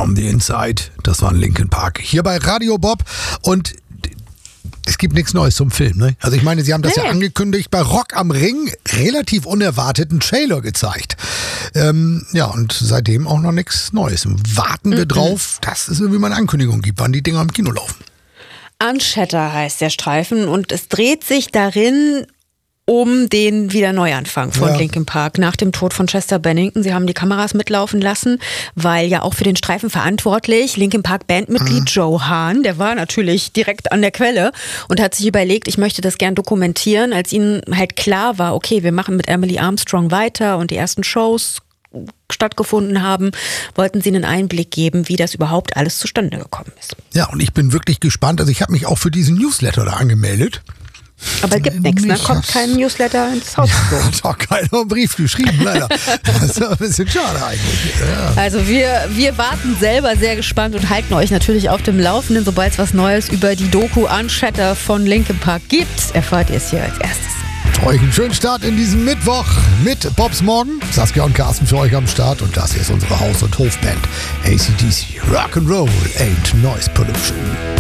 from the Inside. Das war Linkin Park. Hier bei Radio Bob. Und es gibt nichts Neues zum Film, ne? Also ich meine, sie haben das ja angekündigt bei Rock am Ring, relativ unerwarteten Trailer gezeigt. Und seitdem auch noch nichts Neues. Warten wir drauf, dass es irgendwie mal eine Ankündigung gibt, wann die Dinger im Kino laufen. Unshatter heißt der Streifen und es dreht sich darin um den Wiederneuanfang von Linkin Park nach dem Tod von Chester Bennington. Sie haben die Kameras mitlaufen lassen, weil ja auch für den Streifen verantwortlich Linkin Park Bandmitglied Joe Hahn, der war natürlich direkt an der Quelle und hat sich überlegt, ich möchte das gern dokumentieren, als ihnen halt klar war, okay, wir machen mit Emily Armstrong weiter und die ersten Shows stattgefunden haben, wollten sie einen Einblick geben, wie das überhaupt alles zustande gekommen ist. Ja, und ich bin wirklich gespannt. Also ich habe mich auch für diesen Newsletter da angemeldet. Aber es gibt nichts, ne? Kommt kein Newsletter ins Haus. Hat auch keiner einen Brief geschrieben, leider. Das ist ein bisschen schade eigentlich. Ja. Also wir warten selber sehr gespannt und halten euch natürlich auf dem Laufenden. Sobald es was Neues über die Doku Unshatter von Linkin Park gibt, erfahrt ihr es hier als erstes. Euch einen schönen Start in diesem Mittwoch mit Bobs Morgen. Saskia und Carsten für euch am Start. Und das hier ist unsere Haus- und Hofband AC/DC. Rock'n'Roll ain't Noise Pollution.